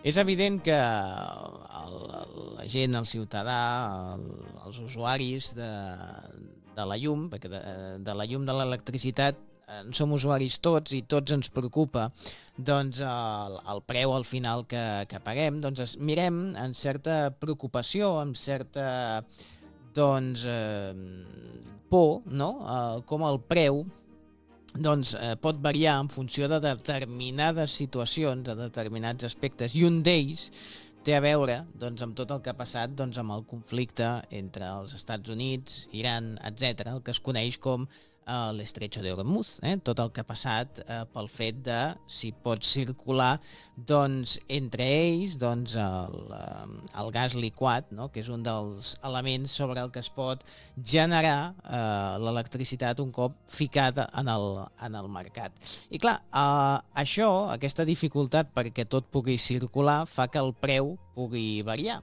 És evident que la gent, el ciutadà, els usuaris de la llum, perquè de la llum de l'electricitat en som usuaris tots i tots ens preocupa doncs el preu al final que paguem, doncs mirem amb certa preocupació, amb certa doncs por, no? Com el preu doncs pot variar en funció de determinades situacions, de determinats aspectes, i un d'ells té a veure doncs, amb tot el que ha passat doncs, amb el conflicte entre els Estats Units, Iran, etc., el que es coneix com l'Estretxo de Hormuz, tot el que ha passat pel fet de si pot circular doncs, entre ells doncs, el gas liquat, no? Que és un dels elements sobre el que es pot generar l'electricitat un cop ficada en el mercat. I clar, això, aquesta dificultat perquè tot pugui circular fa que el preu pugui variar.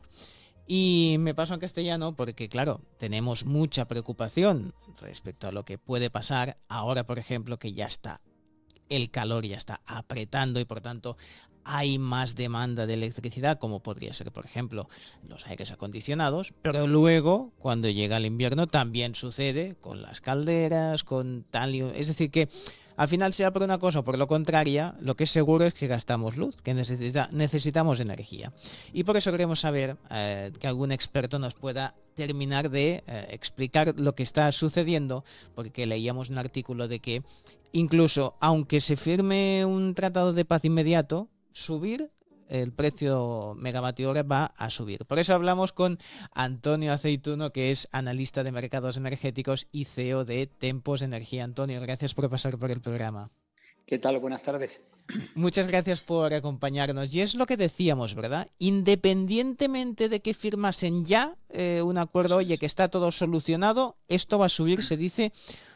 Y me paso en castellano porque, claro, tenemos mucha preocupación respecto a lo que puede pasar ahora, por ejemplo, que ya está, el calor ya está apretando y por tanto hay más demanda de electricidad, como podría ser, por ejemplo, los aires acondicionados, pero luego, cuando llega el invierno, también sucede con las calderas, con tal... Es decir, que al final, sea por una cosa o por lo contraria, lo que es seguro es que gastamos luz, que necesitamos energía. Y por eso queremos saber que algún experto nos pueda terminar de explicar lo que está sucediendo, porque leíamos un artículo de que incluso aunque se firme un tratado de paz inmediato, subir el precio megavatio hora va a subir. Por eso hablamos con Antonio Aceituno, que es analista de mercados energéticos y CEO de Tempos Energía. Antonio, gracias por pasar por el programa. ¿Qué tal? Buenas tardes. Muchas gracias por acompañarnos. Y es lo que decíamos, ¿verdad? Independientemente de que firmasen ya un acuerdo, oye, que está todo solucionado, esto va a subir, se dice,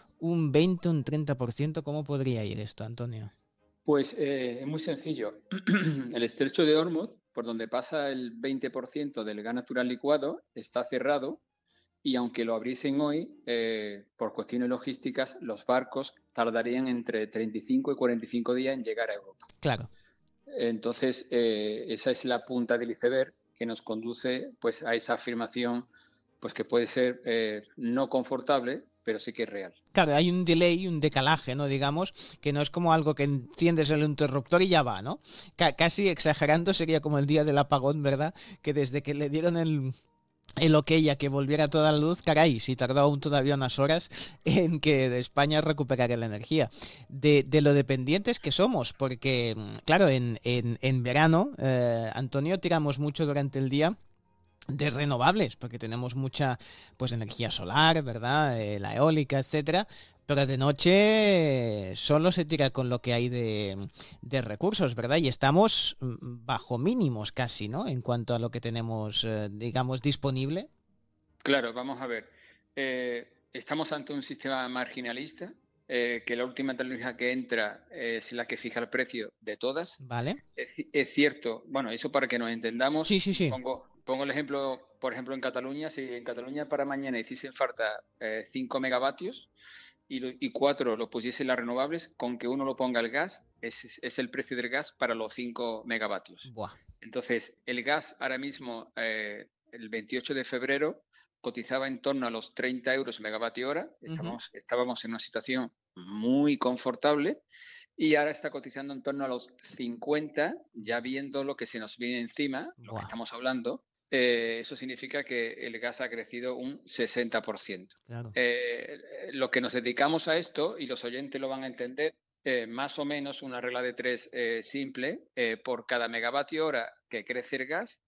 un 20, un 30%. ¿Cómo podría ir esto, Antonio? Pues es muy sencillo. El estrecho de Hormuz, por donde pasa el 20% del gas natural licuado, está cerrado y aunque lo abriesen hoy, por cuestiones logísticas, los barcos tardarían entre 35 y 45 días en llegar a Europa. Claro. Entonces, esa es la punta del iceberg que nos conduce pues, a esa afirmación pues, que puede ser no confortable, pero sí que es real. Claro, hay un delay, un decalaje, ¿no? Digamos, que no es como algo que enciendes el interruptor y ya va, ¿no? Casi exagerando sería como el día del apagón, ¿verdad? Que desde que le dieron el ok a que volviera toda la luz, caray, si tardó aún todavía unas horas en que de España recuperara la energía. De lo dependientes que somos, porque, claro, en verano, Antonio, tiramos mucho durante el día de renovables, porque tenemos mucha pues energía solar, ¿verdad? La eólica, etcétera. Pero de noche solo se tira con lo que hay de recursos, ¿verdad? Y estamos bajo mínimos casi, ¿no? En cuanto a lo que tenemos, digamos, disponible. Claro, vamos a ver. Estamos ante un sistema marginalista, que la última tecnología que entra es la que fija el precio de todas. Vale. Es cierto, bueno, eso para que nos entendamos. Sí, sí, sí. Pongo el ejemplo, por ejemplo, en Cataluña. Si en Cataluña para mañana hiciesen falta 5 megavatios y 4 lo pusiesen las renovables, con que uno lo ponga el gas, es el precio del gas para los 5 megavatios. Buah. Entonces, el gas ahora mismo, el 28 de febrero, cotizaba en torno a los 30 euros megavatio hora. Estábamos en una situación muy confortable y ahora está cotizando en torno a los 50, ya viendo lo que se nos viene encima, lo que estamos hablando. Eso significa que el gas ha crecido un 60%. Claro. Lo que nos dedicamos a esto, y los oyentes lo van a entender, más o menos una regla de 3 simple, por cada megavatio hora que crece el gas,